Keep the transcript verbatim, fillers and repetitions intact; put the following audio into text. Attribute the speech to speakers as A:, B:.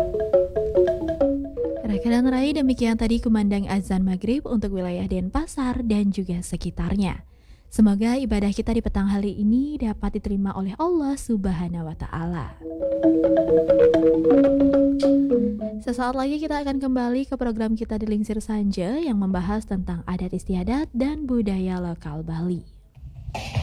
A: Raka dan Rai, demikian tadi kumandang azan maghrib untuk wilayah Denpasar dan juga sekitarnya. Semoga ibadah kita di petang hari ini dapat diterima oleh Allah Subhanahu wa Ta'ala. Sesaat lagi kita akan kembali ke program kita di Lingsir Sanja yang membahas tentang adat istiadat dan budaya lokal Bali.